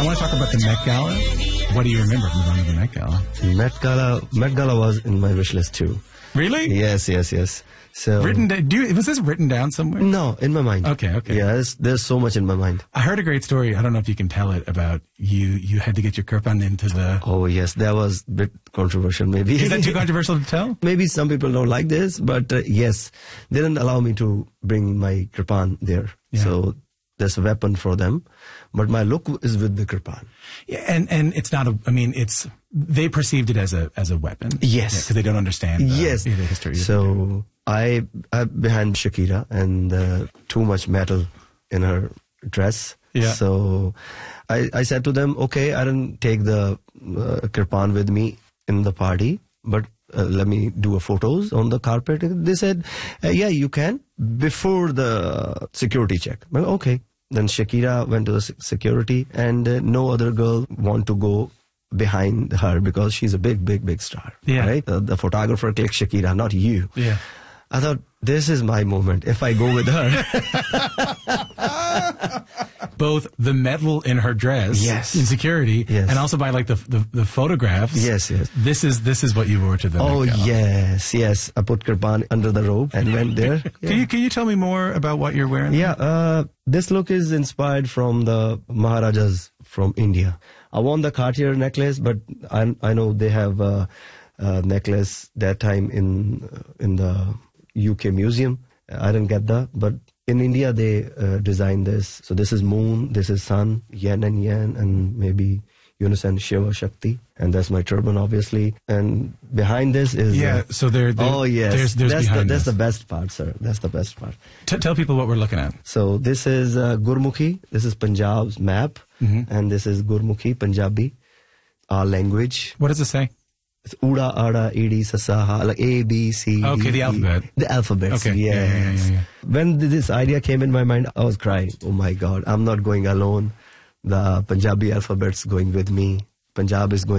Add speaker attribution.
Speaker 1: I want to talk about the Met Gala. What do you remember from going to the Met Gala?
Speaker 2: Met Gala was in my wish list too.
Speaker 1: Really?
Speaker 2: Yes. So
Speaker 1: was this written down somewhere?
Speaker 2: No, in my mind.
Speaker 1: Okay.
Speaker 2: Yeah, there's so much in my mind.
Speaker 1: I heard a great story. I don't know if you can tell it about you had to get your kirpan into the...
Speaker 2: Oh, yes, that was a bit controversial, maybe.
Speaker 1: Is that too controversial to tell?
Speaker 2: Maybe some people don't like this, but yes, they didn't allow me to bring my kirpan there.
Speaker 1: Yeah.
Speaker 2: So there's a weapon for them, but my look is with the kirpan.
Speaker 1: Yeah, and it's not they perceived it as a weapon.
Speaker 2: Yes.
Speaker 1: Because they don't understand the history.
Speaker 2: So I behind Shakira and too much metal in her dress.
Speaker 1: Yeah.
Speaker 2: So I said to them, okay, I didn't take the kirpan with me in the party, but let me do photos on the carpet. They said, yeah, you can, before the security check. Well, okay. Then Shakira went to the security, and no other girl want to go behind her because she's a big star.
Speaker 1: Yeah.
Speaker 2: Right? The photographer clicked Shakira, not you.
Speaker 1: Yeah.
Speaker 2: I thought, this is my moment if I go with her.
Speaker 1: Both the metal in her dress,
Speaker 2: yes,
Speaker 1: in security,
Speaker 2: yes,
Speaker 1: and also by like the photographs.
Speaker 2: Yes.
Speaker 1: This is what you wore to the
Speaker 2: Oh,
Speaker 1: Met Gala.
Speaker 2: yes. I put kirpan under the robe and went there. Yeah.
Speaker 1: Can you tell me more about what you're wearing?
Speaker 2: Yeah, this look is inspired from the Maharajas from India. I won the Cartier necklace, but I know they have a necklace that time in the UK museum. I didn't get that, but in India they designed this. So this is moon, this is sun, yin and yang, and maybe unison Shiva Shakti, and that's my turban, obviously. And behind this is
Speaker 1: so there.
Speaker 2: Oh yes, that's
Speaker 1: the
Speaker 2: the best part, sir. That's the best part.
Speaker 1: Tell people what we're looking at.
Speaker 2: So this is Gurmukhi. This is Punjab's map, and this is Gurmukhi, Punjabi, our language.
Speaker 1: What does it say?
Speaker 2: It's Uda, Ada, Edi, Sasaha, like A, B, C.
Speaker 1: Okay, the alphabet.
Speaker 2: The alphabets,
Speaker 1: okay.
Speaker 2: Yes.
Speaker 1: Yeah.
Speaker 2: When this idea came in my mind, I was crying. Oh my God, I'm not going alone. The Punjabi alphabet's going with me. Punjab is going